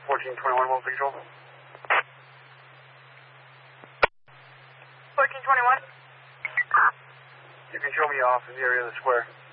1421, what control? 1421. You can show me off in the area of the square.